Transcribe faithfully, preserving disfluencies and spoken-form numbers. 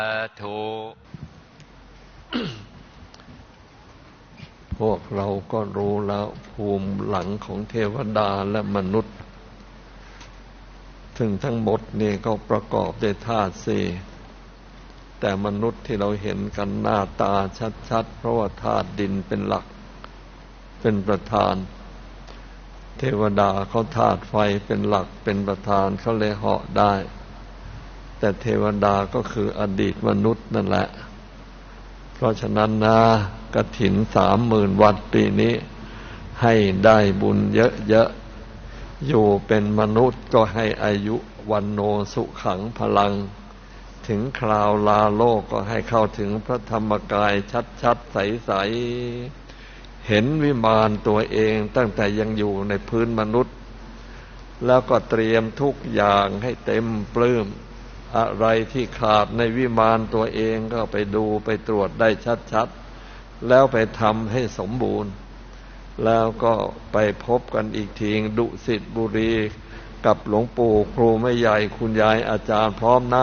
ธุพวกเราก็รู้แล้วภูมิหลังของเทวดาและมนุษย์ซึ่งทั้งหมดนี่ก็ประกอบด้วยธาตุสี่แต่มนุษย์ที่เราเห็นกันหน้าตาชัดๆเพราะว่าธาตุดินเป็นหลักเป็นประธานเทวดาเขาธาตุไฟเป็นหลักเป็นประธานเขาเลยเหาะได้แต่เทวดาก็คืออดีตมนุษย์นั่นแหละเพราะฉะนั้นนะกฐินสามหมื่นวัดปีนี้ให้ได้บุญเยอะๆอยู่เป็นมนุษย์ก็ให้อายุวันโนสุขังพลังถึงคราวลาโลกก็ให้เข้าถึงพระธรรมกายชัดๆใสๆเห็นวิมานตัวเองตั้งแต่ยังอยู่ในพื้นมนุษย์แล้วก็เตรียมทุกอย่างให้เต็มปลื้มอะไรที่ขาดในวิมานตัวเองก็ไปดูไปตรวจได้ชัดๆแล้วไปทำให้สมบูรณ์แล้วก็ไปพบกันอีกทีดุสิตบุรีกับหลวงปู่ครูแม่ใหญ่คุณยายอาจารย์พร้อมหน้า